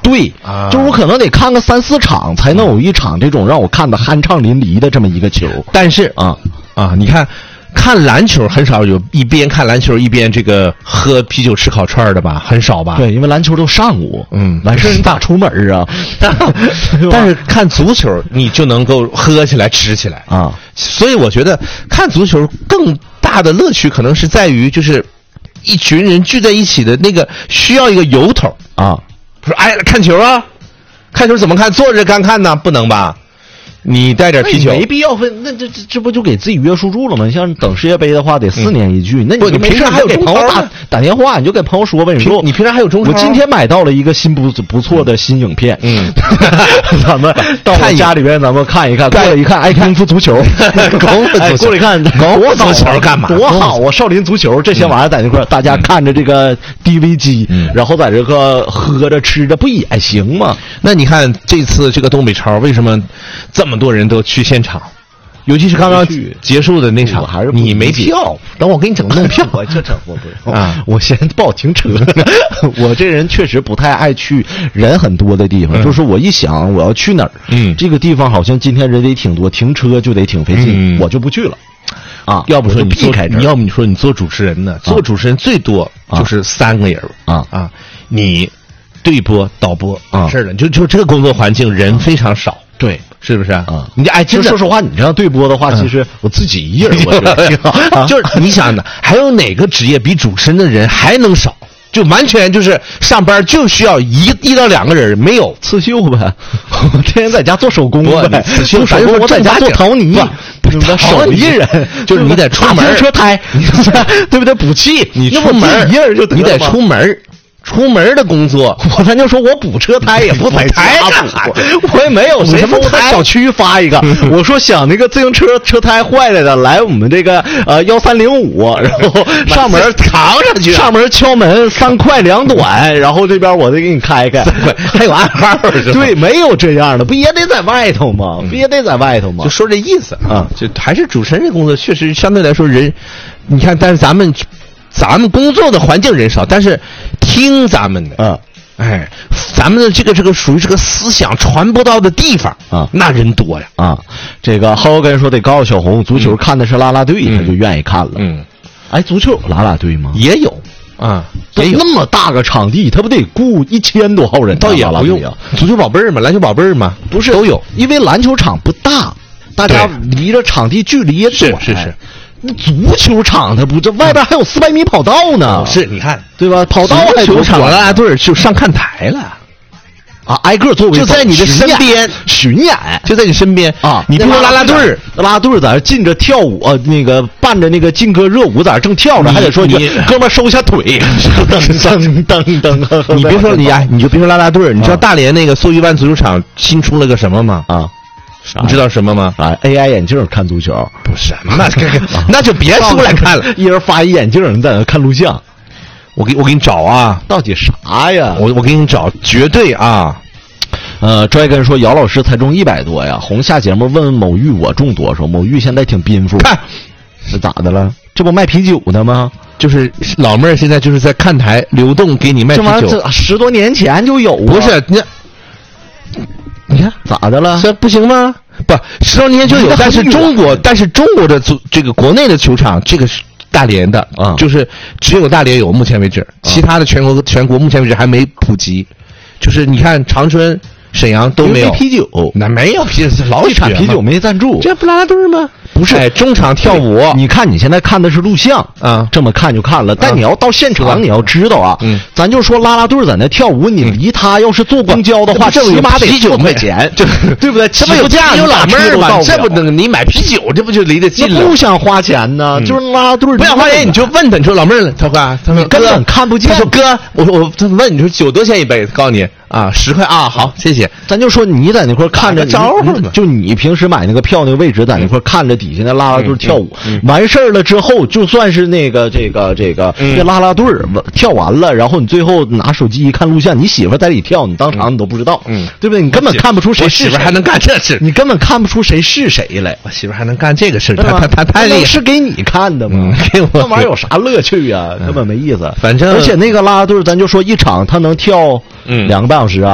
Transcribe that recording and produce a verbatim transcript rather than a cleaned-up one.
对， 啊， 就我可能得看个三四场才能有一场这种让我看的酣畅淋漓的这么一个球。 但是啊啊，你看看篮球很少有一边看篮球一边这个喝啤酒吃烤串的吧，很少吧？ 对，因为篮球都上午， 嗯， 完事儿你咋出门啊？ 但是看足球你就能够喝起来吃起来啊， 所以我觉得看足球更大的乐趣可能是在于就是一群人聚在一起的那个需要一个由头啊， 说哎看球啊，看球怎么看？坐着干看呢？不能吧？你带点啤酒， 没必要分。那这这这不就给自己约束住了吗？像等世界杯的话，得四年一聚。嗯、那你你平时还有给朋友打打电话，你就给朋友说呗。你说你平常还有中超？ 我今天买到了一个新不不错的新影片， 嗯， 咱们到我家里边咱们看一看。过来一看，哎，功夫足球， 功夫足球， 过来看功夫足球干嘛？ 多好啊！少林足球这些玩意儿在那块儿，大家看着这个 D V 机， 嗯、 然后在这个喝着吃着，不也行吗？ 那你看这次这个东北超为什么这么多人都去现场？尤其是刚刚结束的那场， 还是你没票，等我给你整弄票。 我这整我不啊！ 我嫌不好停车。我这人确实不太爱去人很多的地方，嗯、就是我一想我要去哪儿， 嗯， 这个地方好像今天人得挺多，停车就得挺费劲，嗯、我就不去了。啊， 要不说你做， 你要不你说你做主持人呢？做主持人最多就是三个人啊啊，你对播、导播完事了，就就这个工作环境人非常少， 对。 是不是啊？ 嗯， 你哎， 其实说实话，你这样对播的话，其实我自己一人，我觉得挺好。 就是你想呢，还有哪个职业比主持人的人还能少？就完全就是上班就需要一一到两个人，没有刺绣呗，我天天在家做手工呗， 刺绣手工我在家做陶泥，手艺人就是你得出门车胎，对不对？补气， 你出门一人就你得出门。出门的工作， 我咱就说我补车胎也不在家补，我也没有谁说我在小区发一个，我说想那个自行车车胎坏了的，来我们这个呃幺三零五，然后上门扛上去， 上门敲门三块两短，然后这边我再给你开开， 还有暗号是吧？ 对，没有这样的，不也得在外头吗？不也得在外头吗？ 就说这意思啊，就还是主持人这工作确实相对来说人，你看，但是咱们。咱们工作的环境人少，但是听咱们的， 嗯， 哎，咱们的这个这个属于这个思想传播到的地方啊， 那人多呀啊。这个浩哥说得告诉小红，足球看的是啦啦队， 嗯、 他就愿意看了。 嗯， 哎，足球有啦啦队吗？ 也有啊，也有那么大个场地，他不得雇一千多号人？ 倒也不用啊。 足球宝贝儿嘛，篮球宝贝儿嘛， 不是都有， 因为篮球场不大，大家离着场地距离也短。 是是是。 那足球场它不，这外边还有四百米跑道呢。 是，你看， 对吧？跑道还球场啦啦队就上看台了啊，挨个座位就在你的身边巡演， 就在你身边啊。 你比如说啦啦队， 啦啦队在那进着跳舞，呃，那个伴着那个劲歌热舞在那正跳着，还得说你哥们收下腿，噔噔噔。 你别说你呀，你就别说啦啦队，你知道大连那个铂鱼湾足球场新出了个什么吗？ 啊。 你知道什么吗？ 啊 ，A I 眼镜看足球， 不是，那那就别出来看了。 一人发一眼镜，你在那看录像。 我给我给你找啊， 到底啥呀？ 我我给你找，绝对啊。 呃，拽根说姚老师才中一百多呀。红下节目问问某玉我中多少？某玉现在挺宾服。 看， 是咋的了？这不卖啤酒的吗？ 就是老妹儿现在就是在看台流动给你卖啤酒。 这玩意儿十多年前就有、啊， 不是你。你看咋的了？ 这不行吗？不，十多年就有，但是中国，但是中国的足这个国内的球场，这个是大连的啊、嗯， 就是只有大连有，目前为止，嗯、其他的全国全国目前为止还没普及。就是你看长春、沈阳都没有啤酒， 那没有啤酒，老产啤酒没赞助， 这不啦啦队吗？不是，哎，中场跳舞。 你看你现在看的是录像啊， 这么看就看了。但你要到现场， 啊、 你要知道啊， 嗯， 咱就说啦啦队在那跳舞，你离他要是坐公交的话， 这起码得啤酒块钱， 对对不对？ 这不有价有老妹儿吗？这不能你买啤酒，这不就离得近了？ 不想花钱呢， 嗯、 就是啦啦队不想花钱，你就问他，你说老妹儿，他说他说根本看不见。 他说哥，我我他问你说酒多少钱一杯？告诉你。啊，十块啊，好，谢谢。 咱就说你在那块看着招呼， 就你平时买那个票那个位置，在那块看着底下那啦啦队跳舞， 嗯嗯、 完事儿了之后，就算是那个这个这个嗯、 这啦啦队跳完了，然后你最后拿手机一看录像，你媳妇在里跳，你当场你都不知道， 嗯， 对不对？你根本看不出谁是谁， 我媳妇还能干这事， 你根本看不出谁是谁来。 我媳妇还能干这个事，他他他太厉害， 是给你看的吗？ 给我那玩意儿有啥乐趣啊？根本没意思。 反正而且那个啦啦队，咱就说一场他能跳嗯两个半小时啊。